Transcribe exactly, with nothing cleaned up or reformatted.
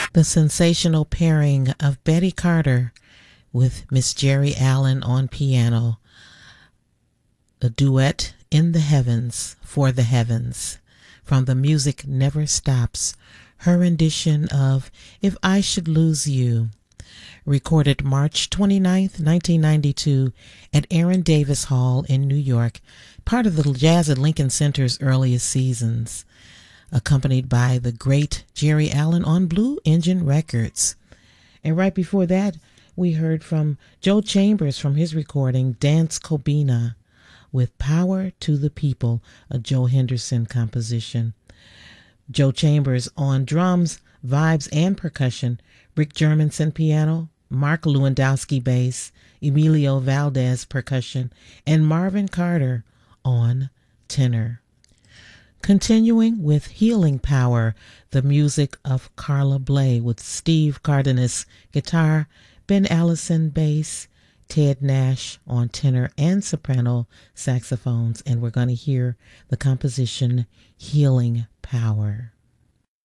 The sensational pairing of Betty Carter with Miss Jerry Allen on piano, a duet in the heavens for the heavens, from the Music Never Stops, her rendition of If I Should Lose You, recorded March twenty-ninth, nineteen ninety-two at Aaron Davis Hall in New York, part of the Jazz at Lincoln Center's earliest seasons, accompanied by the great Jerry Allen on Blue Engine Records. And right before that, we heard from Joe Chambers from his recording Dance Kobina with Power to the People, a Joe Henderson composition. Joe Chambers on drums, vibes, and percussion, Rick Germanson piano, Mark Lewandowski bass, Emilio Valdez percussion, and Marvin Carter on tenor. Continuing with Healing Power, the music of Carla Bley with Steve Cardenas guitar, Ben Allison bass, Ted Nash on tenor and soprano saxophones, and we're going to hear the composition Healing Power.